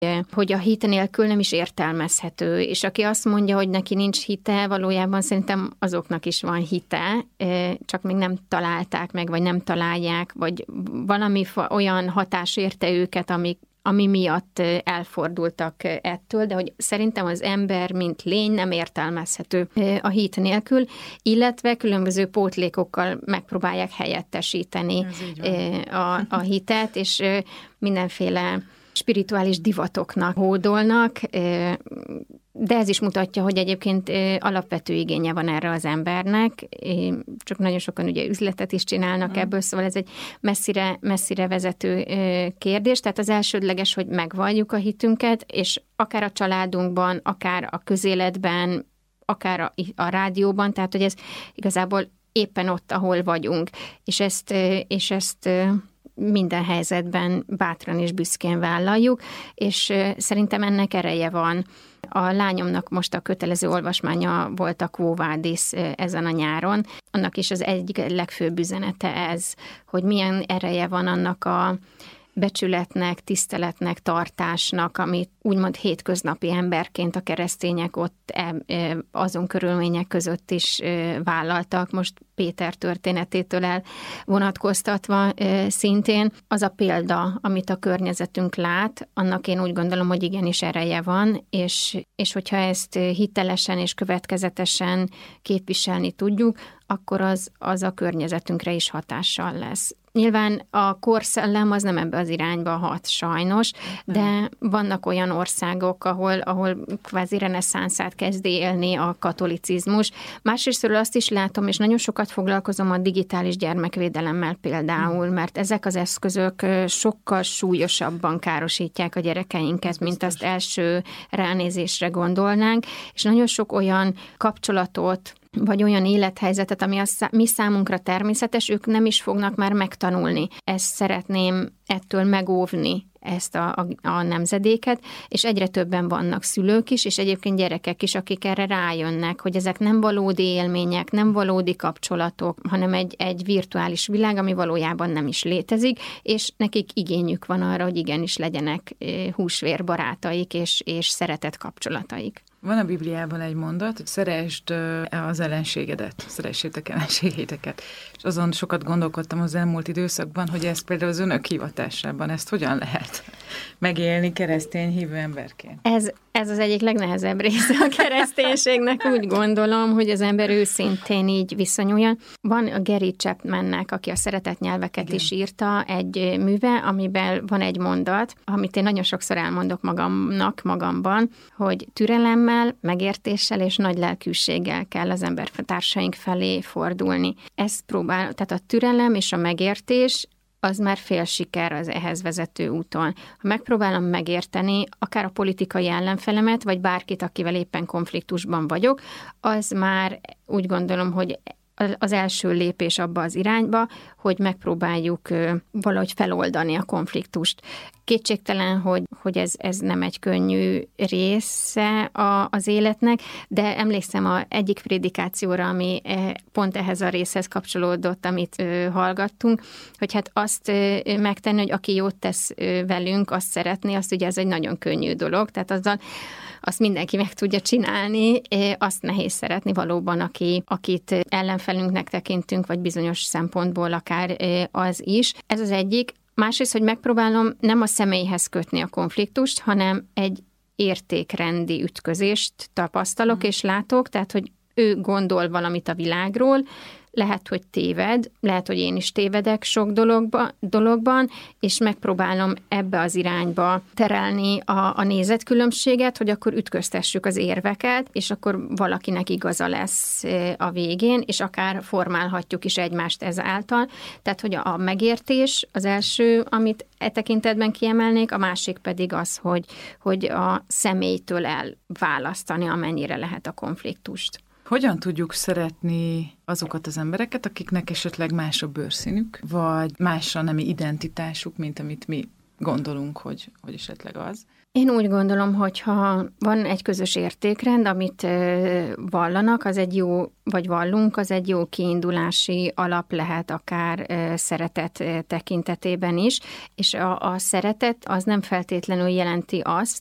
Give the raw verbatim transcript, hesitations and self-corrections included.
hogy a hit nélkül nem is értelmezhető, és aki azt mondja, hogy neki nincs hite, valójában szerintem azoknak is van hite, csak még nem találták meg, vagy nem találják, vagy valami olyan hatás érte őket, amik ami miatt elfordultak ettől, de hogy szerintem az ember, mint lény nem értelmezhető a hit nélkül, illetve különböző pótlékokkal megpróbálják helyettesíteni a, a hitet, és mindenféle spirituális divatoknak hódolnak, de ez is mutatja, hogy egyébként alapvető igénye van erre az embernek, csak nagyon sokan ugye üzletet is csinálnak ebből, szóval ez egy messzire, messzire vezető kérdés. Tehát az elsődleges, hogy megvalljuk a hitünket, és akár a családunkban, akár a közéletben, akár a, a rádióban, tehát hogy ez igazából éppen ott, ahol vagyunk, és ezt, és ezt minden helyzetben bátran és büszkén vállaljuk, és szerintem ennek ereje van. A lányomnak most a kötelező olvasmánya volt a Quo Vadis ezen a nyáron. Annak is az egyik legfőbb üzenete ez, hogy milyen ereje van annak a becsületnek, tiszteletnek, tartásnak, amit úgymond hétköznapi emberként a keresztények ott azon körülmények között is vállaltak, most Péter történetétől elvonatkoztatva szintén. Az a példa, amit a környezetünk lát, annak én úgy gondolom, hogy igenis ereje van, és, és hogyha ezt hitelesen és következetesen képviselni tudjuk, akkor az, az a környezetünkre is hatással lesz. Nyilván a korszellem az nem ebbe az irányba hat sajnos, de vannak olyan országok, ahol, ahol kvázi reneszánszát kezd élni a katolicizmus. Másrésztről azt is látom, és nagyon sokat foglalkozom a digitális gyermekvédelemmel például, mert ezek az eszközök sokkal súlyosabban károsítják a gyerekeinket, mint azt első ránézésre gondolnánk, és nagyon sok olyan kapcsolatot, vagy olyan élethelyzetet, ami a szá- mi számunkra természetes, ők nem is fognak már megtanulni. Ezt szeretném ettől megóvni, ezt a, a, a nemzedéket, és egyre többen vannak szülők is, és egyébként gyerekek is, akik erre rájönnek, hogy ezek nem valódi élmények, nem valódi kapcsolatok, hanem egy, egy virtuális világ, ami valójában nem is létezik, és nekik igényük van arra, hogy igenis legyenek húsvér barátaik és, és szeretett kapcsolataik. Van a Bibliában egy mondat, hogy szeresd az ellenségedet, szeressétek ellenségéteket. És azon sokat gondolkodtam az elmúlt időszakban, hogy ez például az önök hivatásában, ezt hogyan lehet megélni keresztény hívő emberként? Ez, ez az egyik legnehezebb része a kereszténységnek, úgy gondolom, hogy az ember őszintén így viszonyuljon. Van a Gary Chapmannek, aki a szeretett nyelveket Igen. is írta, egy műve, amiben van egy mondat, amit én nagyon sokszor elmondok magamnak, magamban, hogy türelemmel, megértéssel és nagy lelkűséggel kell az embertársaink felé fordulni. Ez próbál, tehát a türelem és a megértés az már fél siker az ehhez vezető úton. Ha megpróbálom megérteni akár a politikai ellenfelemet, vagy bárkit, akivel éppen konfliktusban vagyok, az már úgy gondolom, hogy az első lépés abba az irányba, hogy megpróbáljuk valahogy feloldani a konfliktust. Kétségtelen, hogy, hogy ez, ez nem egy könnyű része a, az életnek, de emlékszem az egyik prédikációra, ami pont ehhez a részhez kapcsolódott, amit hallgattunk, hogy hát azt megtenni, hogy aki jót tesz velünk, azt szeretné, azt ugye ez egy nagyon könnyű dolog, tehát azzal azt mindenki meg tudja csinálni, azt nehéz szeretni valóban, aki, akit ellenfelünknek tekintünk, vagy bizonyos szempontból akár az is. Ez az egyik. Másrészt, hogy megpróbálom nem a személyhez kötni a konfliktust, hanem egy értékrendi ütközést tapasztalok mm. és látok, tehát, hogy ő gondol valamit a világról, lehet, hogy téved, lehet, hogy én is tévedek sok dologba, dologban, és megpróbálom ebbe az irányba terelni a, a nézetkülönbséget, hogy akkor ütköztessük az érveket, és akkor valakinek igaza lesz a végén, és akár formálhatjuk is egymást ezáltal. Tehát, hogy a megértés az első, amit e tekintetben kiemelnék, a másik pedig az, hogy, hogy a személytől elválasztani, amennyire lehet a konfliktust. Hogyan tudjuk szeretni azokat az embereket, akiknek esetleg más a bőrszínük, vagy más a nemi identitásuk, mint amit mi gondolunk, hogy, hogy esetleg az? Én úgy gondolom, hogy ha van egy közös értékrend, amit vallanak, az egy jó, vagy vallunk, az egy jó kiindulási alap lehet akár szeretet tekintetében is, és a, a szeretet az nem feltétlenül jelenti azt,